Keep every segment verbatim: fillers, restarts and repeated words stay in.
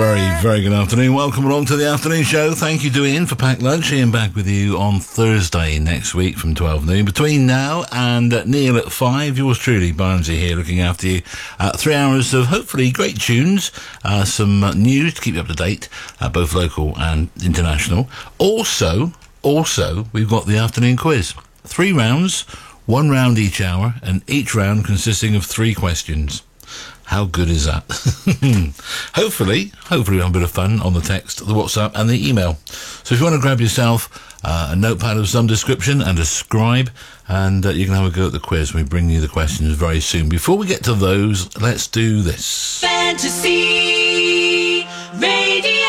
Very, very good afternoon. Welcome along to the afternoon show. Thank you to Ian for Packed Lunch. Ian back with you on Thursday next week from twelve noon. Between now and uh, Neil at five, yours truly, Barnesy here, looking after you. Uh, three hours of hopefully great tunes, uh, some uh, news to keep you up to date, uh, both local and international. Also, also, we've got the afternoon quiz. Three rounds, one round each hour, and each round consisting of three questions. How good is that? hopefully, hopefully we'll have a bit of fun on the text, the WhatsApp and the email. So if you want to grab yourself uh, a notepad of some description and a scribe, and uh, you can have a go at the quiz. We bring you the questions very soon. Before we get to those, let's do this. Fantasy Radio.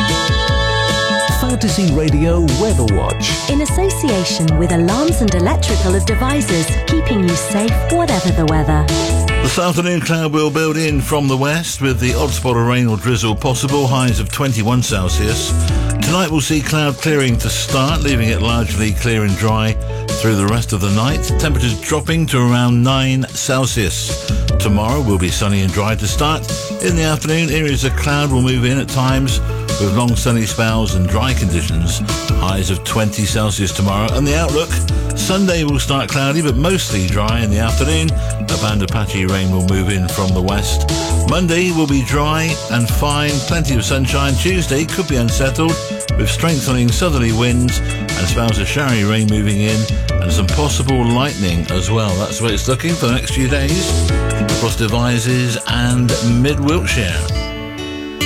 Fantasy Radio Weather Watch. In association with Alarms and Electrical Devices, keeping you safe whatever the weather. This afternoon, cloud will build in from the west with the odd spot of rain or drizzle possible, highs of twenty-one Celsius. Tonight we'll see cloud clearing to start, leaving it largely clear and dry through the rest of the night. Temperatures dropping to around nine Celsius. Tomorrow will be sunny and dry to start. In the afternoon, areas of cloud will move in at times with long sunny spells and dry conditions. Highs of twenty Celsius tomorrow. And the outlook, Sunday will start cloudy but mostly dry in the afternoon. A band of patchy rain will move in from the west. Monday will be dry and fine, plenty of sunshine. Tuesday could be unsettled with strengthening southerly winds and spells of showery rain moving in and some possible lightning as well. That's the way it's looking for the next few days across Devizes and mid-Wiltshire.